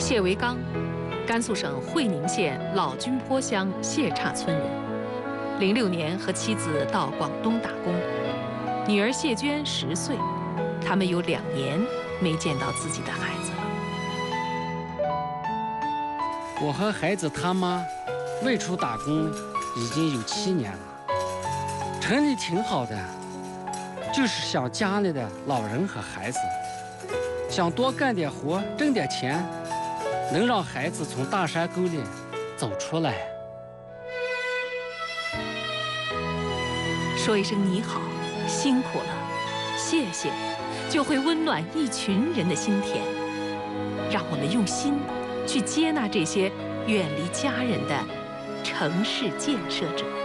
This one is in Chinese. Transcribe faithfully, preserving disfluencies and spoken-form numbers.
谢维刚，甘肃省会宁县老君坡乡谢岔村人。零六年和妻子到广东打工，女儿谢娟十岁，他们有两年没见到自己的孩子了。 我和孩子他妈外出打工已经有七年了，城里挺好的，就是想家里的老人和孩子，想多干点活，挣点钱，能让孩子从大山沟里走出来。 说一声你好，辛苦了，谢谢，就会温暖一群人的心田。让我们用心去接纳这些远离家人的城市建设者。